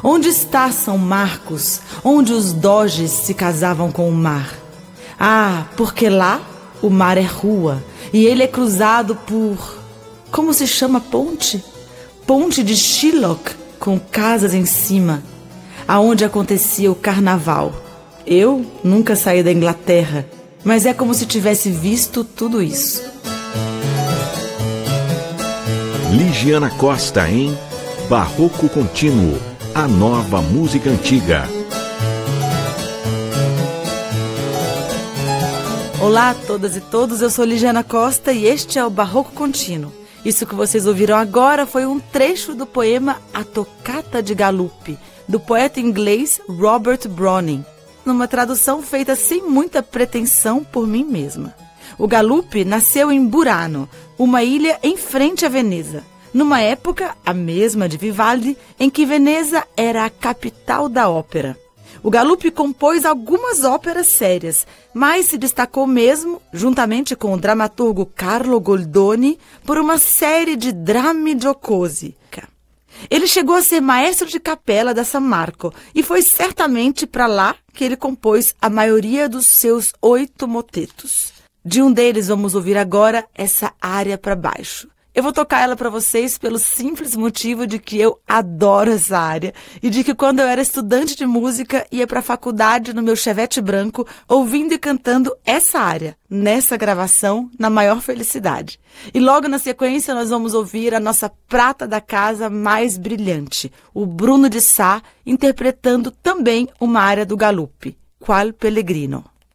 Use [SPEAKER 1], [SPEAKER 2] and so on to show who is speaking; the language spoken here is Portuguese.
[SPEAKER 1] Onde está São Marcos, onde os doges se casavam com o mar? Ah, porque lá o mar é rua e ele é cruzado por... Como se chama a ponte? Ponte de Shylock, com casas em cima, aonde acontecia o carnaval. Eu nunca saí da Inglaterra, mas é como se tivesse visto tudo isso.
[SPEAKER 2] Ligiana Costa em Barroco Contínuo, a nova música antiga.
[SPEAKER 1] Olá a todas e todos, eu sou Ligiana Costa e este é o Barroco Contínuo. Isso que vocês ouviram agora foi um trecho do poema A Toccata de Galuppi, do poeta inglês Robert Browning, numa tradução feita sem muita pretensão por mim mesma. O Galuppi nasceu em Burano, uma ilha em frente a Veneza, numa época, a mesma de Vivaldi, em que Veneza era a capital da ópera. O Galuppi compôs algumas óperas sérias, mas se destacou mesmo, juntamente com o dramaturgo Carlo Goldoni, por uma série de drammi giocosi. Ele chegou a ser maestro de capela da San Marco e foi certamente para lá que ele compôs a maioria dos seus 8 motetos. De um deles vamos ouvir agora essa área para baixo. Eu vou tocar ela para vocês pelo simples motivo de que eu adoro essa área e de que quando eu era estudante de música ia para a faculdade no meu Chevette branco ouvindo e cantando essa área, nessa gravação, na maior felicidade. E logo na sequência nós vamos ouvir a nossa prata da casa mais brilhante, o Bruno de Sá, interpretando também uma área do Galuppi, Qual Pellegrino.